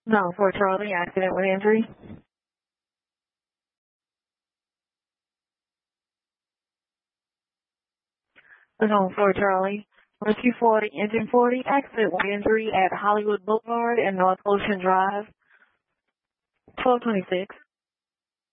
No, for Charlie, accident with injury. No, for Charlie. Rescue 40, Engine 40, accident with injury at Hollywood Boulevard and North Ocean Drive, 1226.